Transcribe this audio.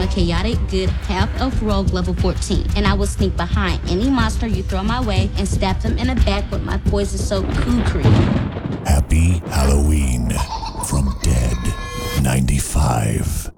chaotic good half-elf rogue level 14, and I will sneak behind any monster you throw my way and stab them in the back with my poison-soaked kukri. Happy Halloween from Dead 95.